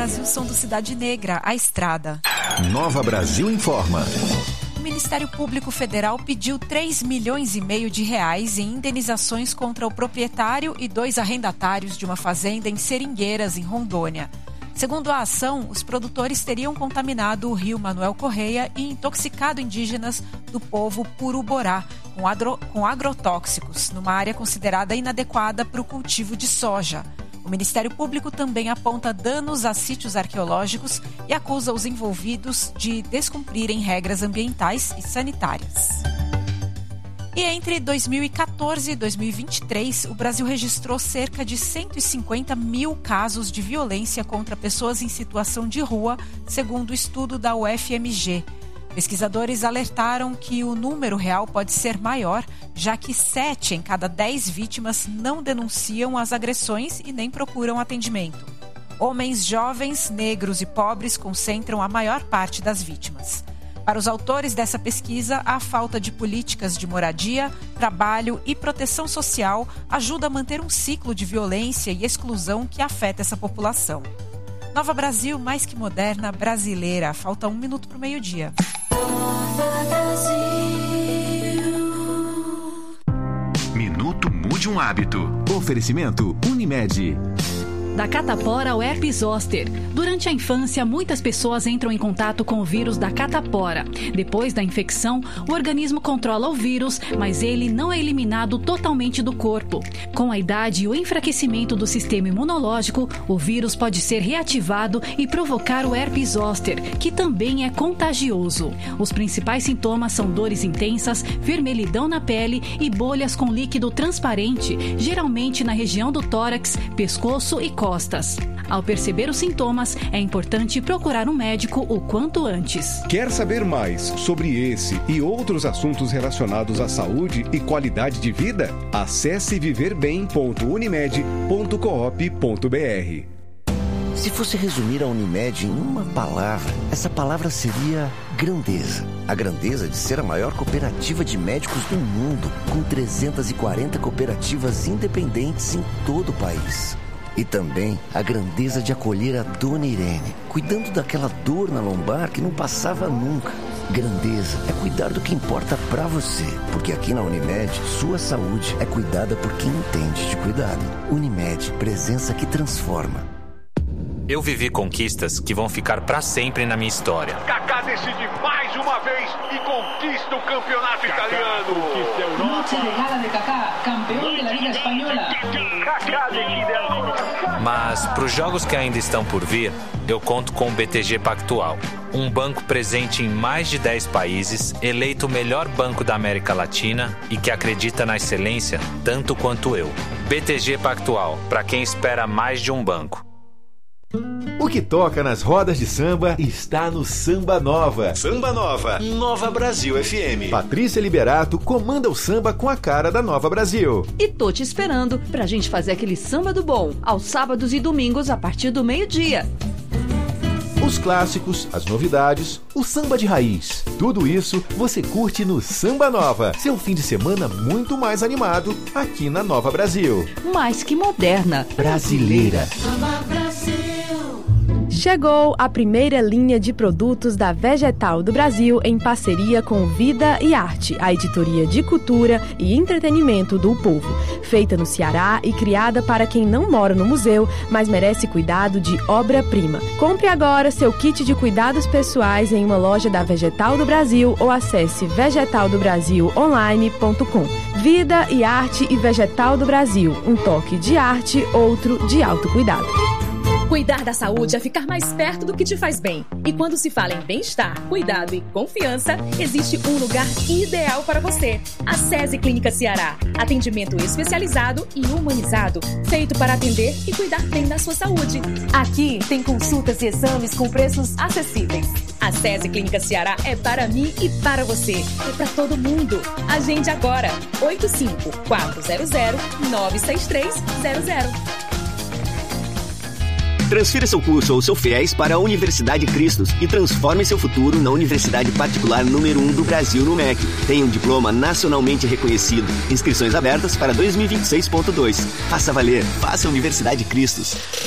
Brasil Som do Cidade Negra, A Estrada. Nova Brasil informa. O Ministério Público Federal pediu 3,5 milhões de reais em indenizações contra o proprietário e 2 arrendatários de uma fazenda em Seringueiras, em Rondônia. Segundo a ação, os produtores teriam contaminado o rio Manuel Correia e intoxicado indígenas do povo Puruborá com agrotóxicos, numa área considerada inadequada para o cultivo de soja. O Ministério Público também aponta danos a sítios arqueológicos e acusa os envolvidos de descumprirem regras ambientais e sanitárias. E entre 2014 e 2023, o Brasil registrou cerca de 150 mil casos de violência contra pessoas em situação de rua, segundo o estudo da UFMG. Pesquisadores alertaram que o número real pode ser maior, já que 7 em cada 10 vítimas não denunciam as agressões e nem procuram atendimento. Homens jovens, negros e pobres concentram a maior parte das vítimas. Para os autores dessa pesquisa, a falta de políticas de moradia, trabalho e proteção social ajuda a manter um ciclo de violência e exclusão que afeta essa população. Nova Brasil, mais que moderna, brasileira. Falta 1 minuto para o meio-dia. Minuto Mude um Hábito. Oferecimento Unimed. Da catapora ao herpes zoster. Durante a infância, muitas pessoas entram em contato com o vírus da catapora. Depois da infecção, o organismo controla o vírus, mas ele não é eliminado totalmente do corpo. Com a idade e o enfraquecimento do sistema imunológico, o vírus pode ser reativado e provocar o herpes zoster, que também é contagioso. Os principais sintomas são dores intensas, vermelhidão na pele e bolhas com líquido transparente, geralmente na região do tórax, pescoço e costas. Ao perceber os sintomas, é importante procurar um médico o quanto antes. Quer saber mais sobre esse e outros assuntos relacionados à saúde e qualidade de vida? Acesse viverbem.unimed.coop.br. Se fosse resumir a Unimed em uma palavra, essa palavra seria grandeza. A grandeza de ser a maior cooperativa de médicos do mundo, com 340 cooperativas independentes em todo o país. E também a grandeza de acolher a Dona Irene, cuidando daquela dor na lombar que não passava nunca. Grandeza é cuidar do que importa pra você, porque aqui na Unimed, sua saúde é cuidada por quem entende de cuidado. Unimed, presença que transforma. Eu vivi conquistas que vão ficar pra sempre na minha história. Kaká decide mais uma vez e conquista o campeonato italiano. Noche de gala de Kaká, campeão da Liga Espanhola. Kaká decide. Mas pros jogos que ainda estão por vir, eu conto com o BTG Pactual. Um banco presente em mais de 10 países, eleito o melhor banco da América Latina e que acredita na excelência tanto quanto eu. BTG Pactual, pra quem espera mais de um banco. O que toca nas rodas de samba está no Samba Nova. Samba Nova, Nova Brasil FM. Patrícia Liberato comanda o samba com a cara da Nova Brasil. E tô te esperando pra gente fazer aquele samba do bom, aos sábados e domingos a partir do meio-dia. Os clássicos, as novidades, o samba de raiz. Tudo isso você curte no Samba Nova. Seu fim de semana muito mais animado aqui na Nova Brasil. Mais que moderna, brasileira. Nova Brasil. Chegou a primeira linha de produtos da Vegetal do Brasil em parceria com Vida e Arte, a editoria de cultura e entretenimento do povo. Feita no Ceará e criada para quem não mora no museu, mas merece cuidado de obra-prima. Compre agora seu kit de cuidados pessoais em uma loja da Vegetal do Brasil ou acesse vegetaldobrasilonline.com. Vida e Arte e Vegetal do Brasil. Um toque de arte, outro de autocuidado. Cuidar da saúde é ficar mais perto do que te faz bem. E quando se fala em bem-estar, cuidado e confiança, existe um lugar ideal para você. A SESI Clínica Ceará. Atendimento especializado e humanizado, feito para atender e cuidar bem da sua saúde. Aqui tem consultas e exames com preços acessíveis. A SESI Clínica Ceará é para mim e para você. É para todo mundo. Agende agora. 85-400-96300. Transfira seu curso ou seu FIES para a Universidade Cristos e transforme seu futuro na universidade particular número 1 do Brasil no MEC. Tem um diploma nacionalmente reconhecido. Inscrições abertas para 2026.2. Faça valer. Faça Universidade Cristos.